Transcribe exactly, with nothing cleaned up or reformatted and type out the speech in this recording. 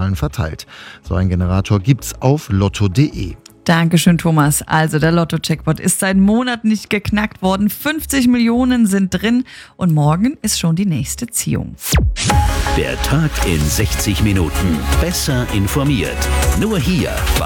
Lottozahlen verteilt. So ein Generator gibt's auf lotto punkt de. Dankeschön, Thomas. Also der Lotto-Jackpot ist seit Monaten nicht geknackt worden. fünfzig Millionen sind drin und morgen ist schon die nächste Ziehung. Der Tag in sechzig Minuten. Besser informiert. Nur hier bei